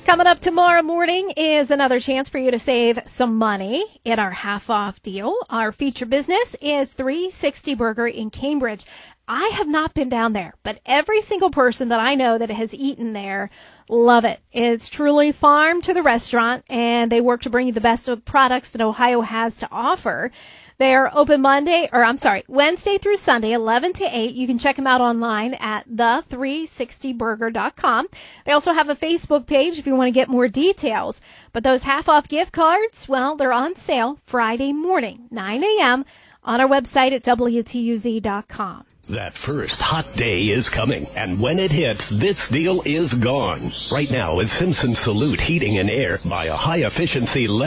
Coming up tomorrow morning is another chance for you to save some money in our half-off deal. Our feature business is 360 Burger in Cambridge. I have not been down there, but every single person that I know that has eaten there love it. It's truly farm to the restaurant, and they work to bring you the best of products that Ohio has to offer. They are open Wednesday through Sunday, 11 to 8. You can check them out online at the360burger.com. They also have a Facebook page if you want to get more details. But those half-off gift cards, well, they're on sale Friday morning, 9 a.m. on our website at WTUZ.com. That first hot day is coming, and when it hits, this deal is gone. Right now, at Simpson Salute Heating and Air, buy a high-efficiency